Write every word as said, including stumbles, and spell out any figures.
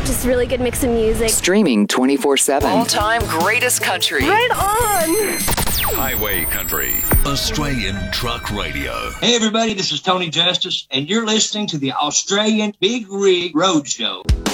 Just really good mix of music. Streaming twenty-four seven. All-time greatest country. Right on! Highway Country, Australian Truck Radio. Hey everybody, this is Tony Justice, and you're listening to the Australian Big Rig Road Show.